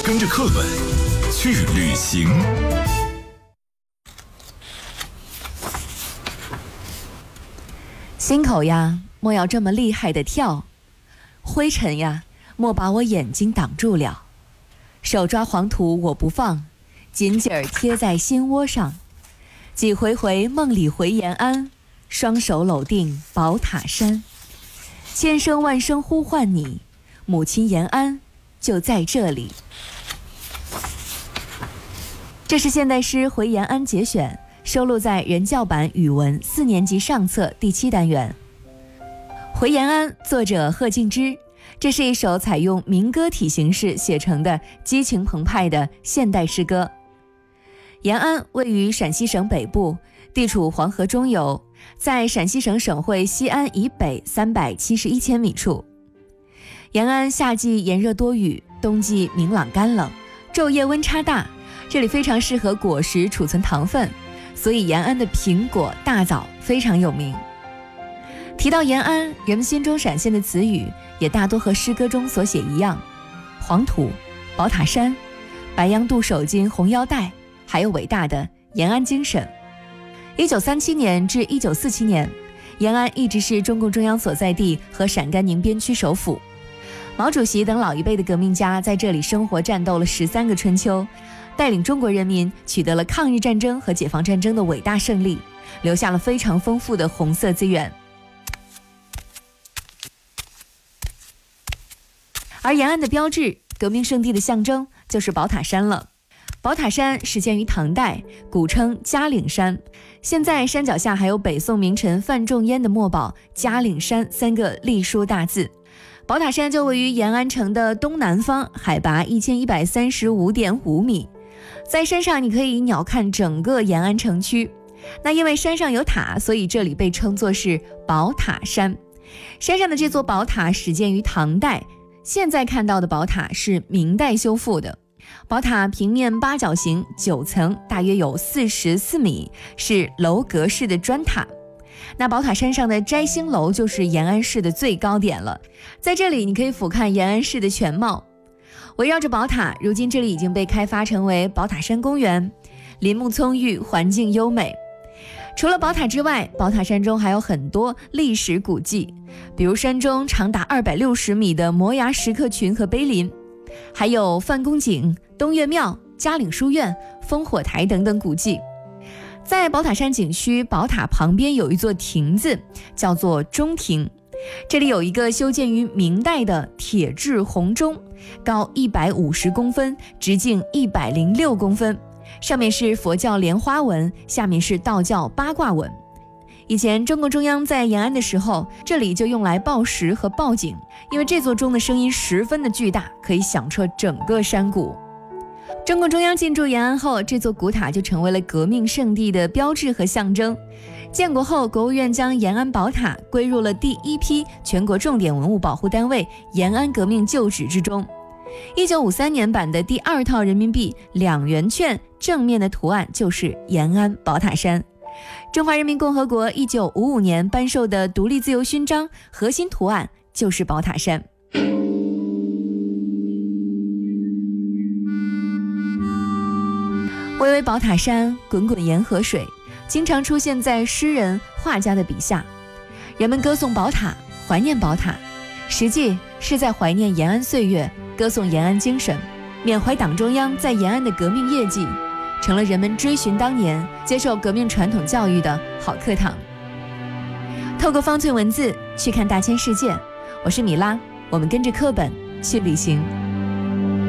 跟着课本去旅行。 心口呀，莫要这么厉害的跳；灰尘呀，莫把我眼睛挡住了。手抓黄土我不放，紧紧儿贴在心窝上。几回回梦里回延安，双手搂定宝塔山。千声万声呼唤你，母亲延安就在这里。这是现代诗《回延安》节选，收录在人教版语文4年级上册第7单元。《回延安》作者贺敬之，这是一首采用民歌体形式写成的激情澎湃的现代诗歌。延安位于陕西省北部，地处黄河中游，在陕西省省会西安以北371千米处。延安夏季炎热多雨，冬季明朗干冷，昼夜温差大，这里非常适合果实储存糖分，所以延安的苹果、大枣非常有名。提到延安，人们心中闪现的词语也大多和诗歌中所写一样：黄土、宝塔山、白羊肚手巾红腰带，还有伟大的延安精神。1937年至1947年，延安一直是中共中央所在地和陕甘宁边区首府。毛主席等老一辈的革命家在这里生活战斗了13个春秋，带领中国人民取得了抗日战争和解放战争的伟大胜利，留下了非常丰富的红色资源。而延安的标志，革命圣地的象征，就是宝塔山了。宝塔山始建于唐代，古称嘉岭山，现在山脚下还有北宋名臣范仲淹的墨宝“嘉岭山”3个隶书大字。宝塔山就位于延安城的东南方，海拔1135.5米。在山上你可以鸟瞰整个延安城区。那因为山上有塔，所以这里被称作是宝塔山。山上的这座宝塔始建于唐代，现在看到的宝塔是明代修复的。宝塔平面八角形，9层，大约有44米，是楼阁式的砖塔。那宝塔山上的摘星楼就是延安市的最高点了，在这里你可以俯瞰延安市的全貌。围绕着宝塔，如今这里已经被开发成为宝塔山公园，林木葱郁，环境优美。除了宝塔之外，宝塔山中还有很多历史古迹，比如山中长达260米的摩崖石刻群和碑林，还有范公井、东岳庙、嘉岭书院、烽火台等等古迹。在宝塔山景区宝塔旁边有一座亭子，叫做钟亭，这里有一个修建于明代的铁制红钟，高150公分，直径106公分，上面是佛教莲花纹，下面是道教八卦纹。以前中共中央在延安的时候，这里就用来报时和报警，因为这座钟的声音十分的巨大，可以响彻整个山谷。中共中央进驻延安后，这座古塔就成为了革命圣地的标志和象征。建国后，国务院将延安宝塔归入了第1批全国重点文物保护单位延安革命旧址之中。1953年版的第2套人民币2元券正面的图案就是延安宝塔山。中华人民共和国1955年颁授的独立自由勋章核心图案就是宝塔山。巍巍宝塔山，滚滚沿河水，经常出现在诗人、画家的笔下。人们歌颂宝塔，怀念宝塔，实际是在怀念延安岁月，歌颂延安精神，缅怀党中央在延安的革命业绩，成了人们追寻当年、接受革命传统教育的好课堂。透过方寸文字去看大千世界，我是米拉，我们跟着课本去旅行。